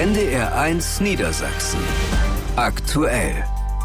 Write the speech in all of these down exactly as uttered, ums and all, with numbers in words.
N D R eins Niedersachsen. Aktuell.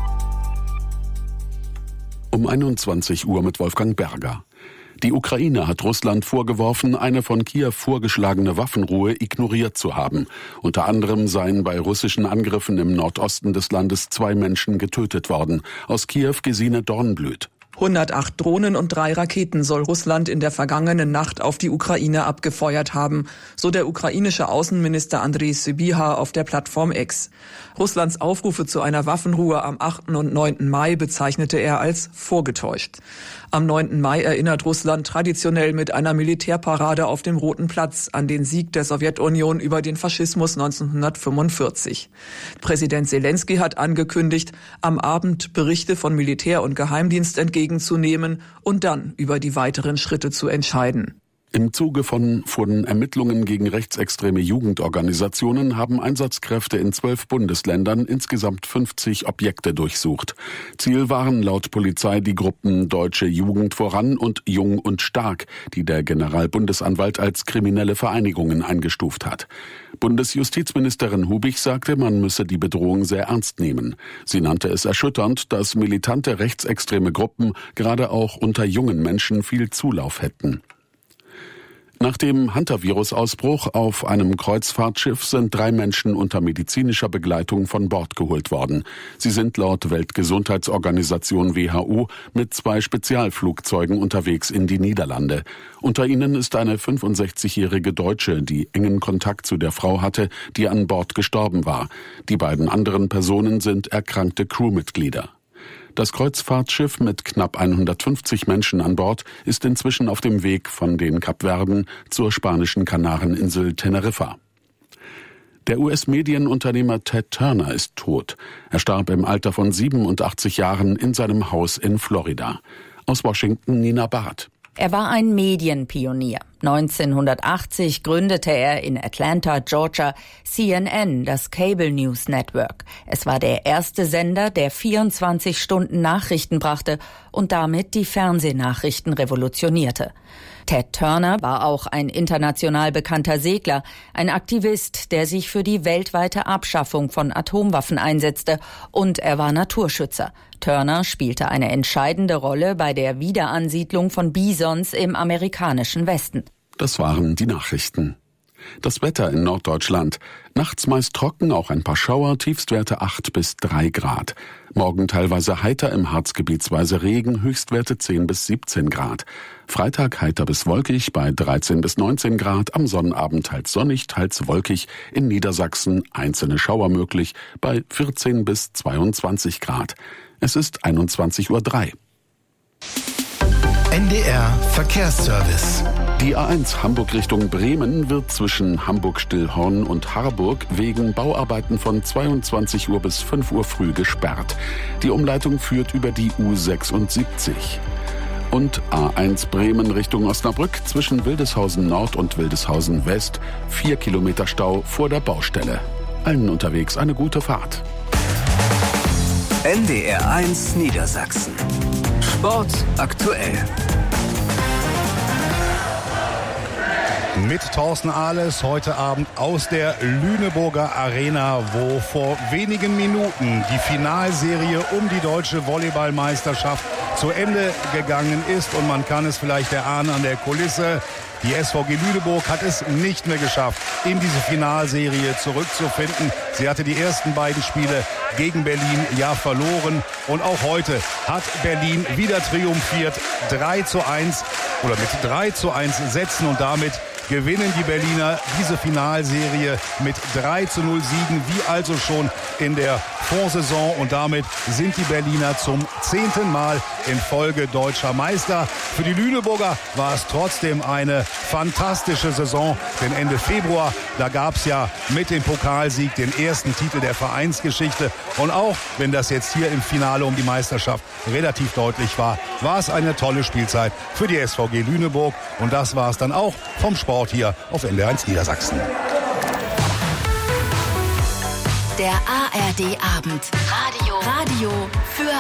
Um einundzwanzig Uhr mit Wolfgang Berger. Die Ukraine hat Russland vorgeworfen, eine von Kiew vorgeschlagene Waffenruhe ignoriert zu haben. Unter anderem seien bei russischen Angriffen im Nordosten des Landes zwei Menschen getötet worden. Aus Kiew Gesine Dornblüt. hundertacht Drohnen und drei Raketen soll Russland in der vergangenen Nacht auf die Ukraine abgefeuert haben, so der ukrainische Außenminister Andrei Sybiha auf der Plattform X. Russlands Aufrufe zu einer Waffenruhe am achten und neunten Mai bezeichnete er als vorgetäuscht. Am neunten Mai erinnert Russland traditionell mit einer Militärparade auf dem Roten Platz an den Sieg der Sowjetunion über den Faschismus neunzehnhundertfünfundvierzig. Präsident Selenskyj hat angekündigt, am Abend Berichte von Militär- und Geheimdienst entgegenzunehmen und dann über die weiteren Schritte zu entscheiden. Im Zuge von, von Ermittlungen gegen rechtsextreme Jugendorganisationen haben Einsatzkräfte in zwölf Bundesländern insgesamt fünfzig Objekte durchsucht. Ziel waren laut Polizei die Gruppen Deutsche Jugend voran und Jung und Stark, die der Generalbundesanwalt als kriminelle Vereinigungen eingestuft hat. Bundesjustizministerin Hubich sagte, man müsse die Bedrohung sehr ernst nehmen. Sie nannte es erschütternd, dass militante rechtsextreme Gruppen gerade auch unter jungen Menschen viel Zulauf hätten. Nach dem Hantavirus-Ausbruch auf einem Kreuzfahrtschiff sind drei Menschen unter medizinischer Begleitung von Bord geholt worden. Sie sind laut Weltgesundheitsorganisation W H O mit zwei Spezialflugzeugen unterwegs in die Niederlande. Unter ihnen ist eine fünfundsechzigjährige Deutsche, die engen Kontakt zu der Frau hatte, die an Bord gestorben war. Die beiden anderen Personen sind erkrankte Crewmitglieder. Das Kreuzfahrtschiff mit knapp hundertfünfzig Menschen an Bord ist inzwischen auf dem Weg von den Kapverden zur spanischen Kanareninsel Teneriffa. Der U S-Medienunternehmer Ted Turner ist tot. Er starb im Alter von siebenundachtzig Jahren in seinem Haus in Florida. Aus Washington Nina Barth. Er war ein Medienpionier. neunzehnhundertachtzig gründete er in Atlanta, Georgia, C N N, das Cable News Network. Es war der erste Sender, der vierundzwanzig Stunden Nachrichten brachte und damit die Fernsehnachrichten revolutionierte. Ted Turner war auch ein international bekannter Segler, ein Aktivist, der sich für die weltweite Abschaffung von Atomwaffen einsetzte, und er war Naturschützer. Turner spielte eine entscheidende Rolle bei der Wiederansiedlung von Bisons im amerikanischen Westen. Das waren die Nachrichten. Das Wetter in Norddeutschland. Nachts meist trocken, auch ein paar Schauer, Tiefstwerte acht bis drei Grad. Morgen teilweise heiter, im Harz gebietsweise Regen, Höchstwerte zehn bis siebzehn Grad. Freitag heiter bis wolkig bei dreizehn bis neunzehn Grad, am Sonnabend teils sonnig, teils wolkig, in Niedersachsen einzelne Schauer möglich bei vierzehn bis zweiundzwanzig Grad. Es ist einundzwanzig Uhr drei. N D R Verkehrsservice. Die A eins Hamburg Richtung Bremen wird zwischen Hamburg-Stillhorn und Harburg wegen Bauarbeiten von zweiundzwanzig Uhr bis fünf Uhr früh gesperrt. Die Umleitung führt über die U sechsundsiebzig. Und A eins Bremen Richtung Osnabrück zwischen Wildeshausen Nord und Wildeshausen West. Vier Kilometer Stau vor der Baustelle. Allen unterwegs eine gute Fahrt. N D R eins Niedersachsen. Sport aktuell. Mit Thorsten Ahles heute Abend aus der Lüneburger Arena, wo vor wenigen Minuten die Finalserie um die deutsche Volleyballmeisterschaft zu Ende gegangen ist. Und man kann es vielleicht erahnen an der Kulisse. Die S V G Lüneburg hat es nicht mehr geschafft, in diese Finalserie zurückzufinden. Sie hatte die ersten beiden Spiele gegen Berlin ja verloren. Und auch heute hat Berlin wieder triumphiert. drei zu eins oder mit drei zu eins Sätzen, und damit gewinnen die Berliner diese Finalserie mit drei zu null Siegen, wie also schon in der Vorsaison. Und damit sind die Berliner zum zehnten Mal in Folge deutscher Meister. Für die Lüneburger war es trotzdem eine fantastische Saison, denn Ende Februar, da gab es ja mit dem Pokalsieg den ersten Titel der Vereinsgeschichte. Und auch wenn das jetzt hier im Finale um die Meisterschaft relativ deutlich war, war es eine tolle Spielzeit für die S V G Lüneburg. Und das war es dann auch vom Sport hier auf N D R eins Niedersachsen. Der A R D Abend. Radio. Radio für